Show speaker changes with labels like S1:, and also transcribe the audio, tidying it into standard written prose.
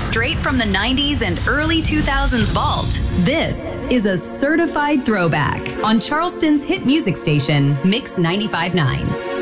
S1: straight from the 90s and early 2000s vault. This is a certified throwback on Charleston's hit music station, Mix 95.9.